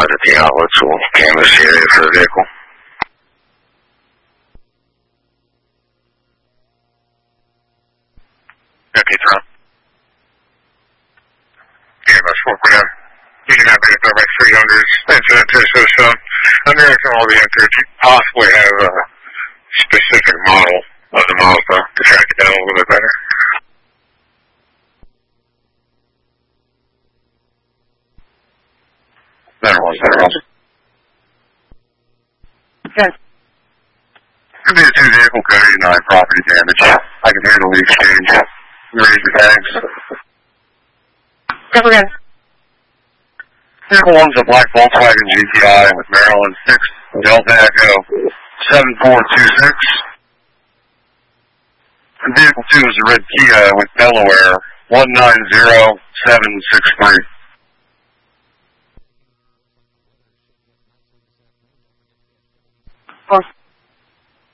arrives at the outlets, we'll canvass the area for the vehicle. Okay, Tom. Yeah, about 4 p.m. You can have it by 300s. Incident to system. Under all the entries, you possibly have a specific model of the Mazda to track it down a little bit better. There was. Okay. Could be a 2-vehicle code 89 property damage. I can handle the exchange. Raise the tags. Go again. Vehicle 1's a black Volkswagen GTI with Maryland 6 Delta Echo 7426. And vehicle 2 is a red Kia with Delaware 190763.